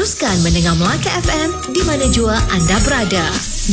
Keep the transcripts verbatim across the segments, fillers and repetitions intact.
Teruskan mendengar Melaka F M di mana jua anda berada.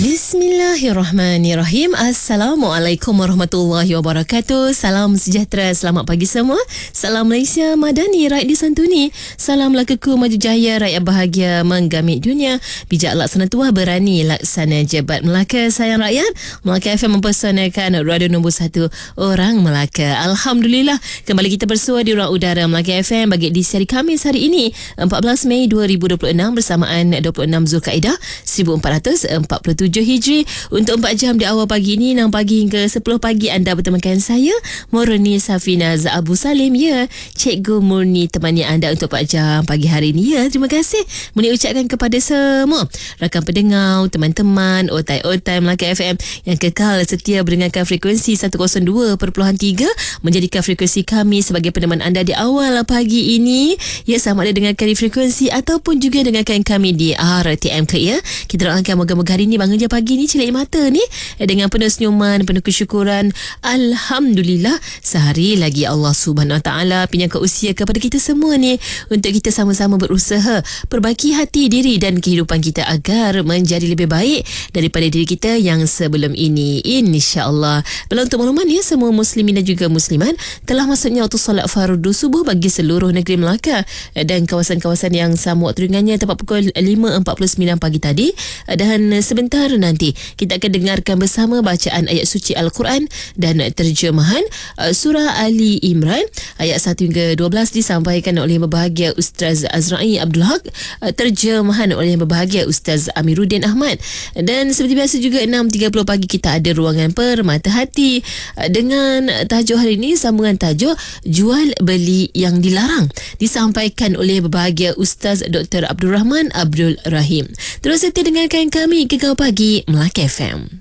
Bismillahirrahmanirrahim. Assalamualaikum warahmatullahi wabarakatuh. Salam sejahtera, selamat pagi semua. Salam Malaysia Madani, rakyat disantuni. Salam Melakaku maju jaya, rakyat bahagia menggamit dunia. Bijak laksana tuah, berani laksana jebat. Melaka sayang rakyat. Melaka F M mempersanakan radio nombor satu orang Melaka. Alhamdulillah, kembali kita bersua di ruang udara Melaka F M bagi edisi hari Khamis hari ini, empat belas Mei dua ribu dua puluh enam, bersamaan dua puluh enam Zulkaidah seribu empat ratus empat puluh tujuh Hijri. Untuk empat jam di awal pagi ini, enam pagi hingga sepuluh pagi, anda bertemankan saya Murni Safina Abu Salim. Ya, Cikgu Murni temani anda untuk empat jam pagi hari ini. Ya, terima kasih Murni ucapkan kepada semua rakan pendengar, teman-teman otai-otai Melaka F M yang kekal setia mendengarkan frekuensi seratus dua perpuluhan tiga, menjadikan frekuensi kami sebagai peneman anda di awal pagi ini. Ya, sama ada dengarkan di frekuensi ataupun juga dengarkan kami di R T M ke. Ya, kita doakan moga-moga hari ini bangun je pagi ni celik mata ni dengan penuh senyuman, penuh kesyukuran. Alhamdulillah, sehari lagi Allah Subhanahu Wa Taala pinjamkan usia kepada kita semua ni untuk kita sama-sama berusaha perbaiki hati diri dan kehidupan kita agar menjadi lebih baik daripada diri kita yang sebelum ini, insya-Allah. Belum untuk makluman ya, semua muslimin dan juga muslimat, telah masuknya waktu solat fardu subuh bagi seluruh negeri Melaka dan kawasan-kawasan yang sama waktu dengannya tepat pukul lima empat puluh sembilan pagi tadi. Dan sebentar nanti kita akan dengarkan bersama bacaan ayat suci Al-Quran dan terjemahan surah Ali Imran ayat satu hingga dua belas disampaikan oleh yang berbahagia Ustaz Azra'i Abdul Haq, terjemahan oleh yang berbahagia Ustaz Amiruddin Ahmad. Dan seperti biasa juga enam tiga puluh pagi kita ada ruangan Permata Hati dengan tajuk hari ini, sambungan tajuk Jual Beli yang Dilarang, disampaikan oleh yang berbahagia Ustaz Doktor Abdul Rahman Abdul Rahim. Terus setia dengarkan kami Kekal Pagi Melaka F M.